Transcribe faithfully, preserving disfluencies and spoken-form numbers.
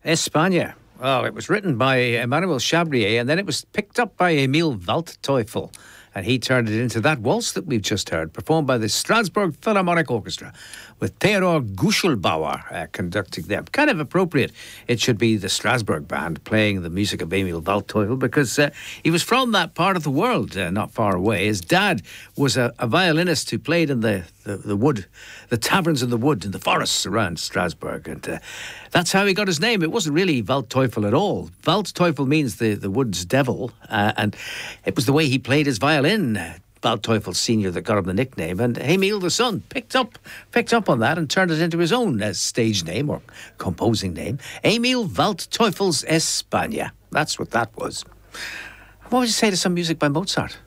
España. Well, it was written by Emmanuel Chabrier and then it was picked up by Emil Waldteufel. And he turned it into that waltz that we've just heard, performed by the Strasbourg Philharmonic Orchestra, with Theodor Guschelbauer uh, conducting them. Kind of appropriate. It should be the Strasbourg band playing the music of Emil Waldteufel, because uh, he was from that part of the world, uh, not far away. His dad was a, a violinist who played in the, the, the wood, the taverns in the wood, in the forests around Strasbourg. And uh, that's how he got his name. It wasn't really Waldteufel at all. Waldteufel means the, the wood's devil, uh, and it was the way he played his violin. Waldteufel Senior that got him the nickname, and Emil the son picked up picked up on that and turned it into his own uh, stage name or composing name, Emil Waldteufel's España. That's what that was. What would you say to some music by Mozart?